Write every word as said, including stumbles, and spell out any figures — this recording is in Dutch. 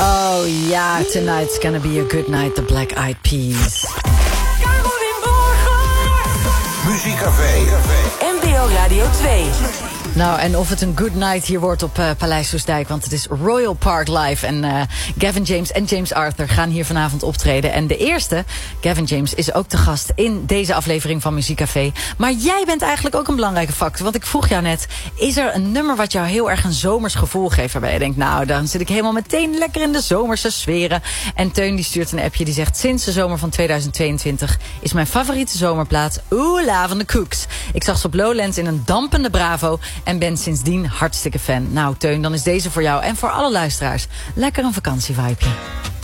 Oh ja, yeah, tonight's gonna be a good night, the Black Eyed Peas. Muziekcafé. N P O Radio twee. Nou, en of het een good night hier wordt op uh, Paleis Soestdijk, want het is Royal Park Live. En uh, Gavin James en James Arthur gaan hier vanavond optreden. En de eerste, Gavin James, is ook te gast in deze aflevering van Muziekcafé. Maar jij bent eigenlijk ook een belangrijke factor. Want ik vroeg jou net, is er een nummer wat jou heel erg een zomers gevoel geeft? Waarbij je denkt, nou, dan zit ik helemaal meteen lekker in de zomerse sferen. En Teun die stuurt een appje die zegt, sinds de zomer van tweeduizend tweeëntwintig is mijn favoriete zomerplaat Oela van de Cooks. Ik zag ze op Lowlands in een dampende Bravo en ben sindsdien hartstikke fan. Nou, Teun, dan is deze voor jou en voor alle luisteraars lekker een vakantievibeje.